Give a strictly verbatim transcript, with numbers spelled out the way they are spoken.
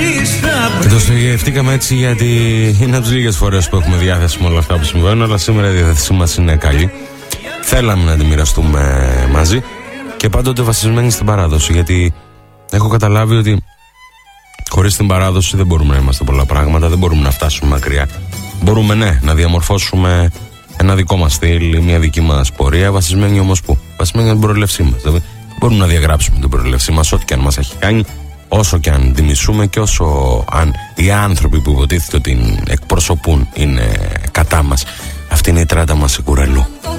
Και το στογευτήκαμε έτσι γιατί είναι από τις λίγες φορές που έχουμε διάθεση με όλα αυτά που συμβαίνουν, αλλά σήμερα η διάθεσή μας είναι καλή. Θέλαμε να τη μοιραστούμε μαζί και πάντοτε βασισμένοι στην παράδοση, γιατί έχω καταλάβει ότι χωρίς την παράδοση δεν μπορούμε να είμαστε πολλά πράγματα, δεν μπορούμε να φτάσουμε μακριά. Μπορούμε, ναι, να διαμορφώσουμε ένα δικό μας στυλ, μια δική μας πορεία, βασισμένη όμως που, βασισμένη για την προελευσή μας. Δηλαδή, μπορούμε να διαγράψουμε την προελευσή μας, ό,τι και αν μας έχει κάνει, όσο και αν τη μισούμε και όσο αν οι άνθρωποι που υποτίθεται ότι την εκπροσωπούν είναι κατά μας. Αυτή είναι η τράτα μας σε κουρελού.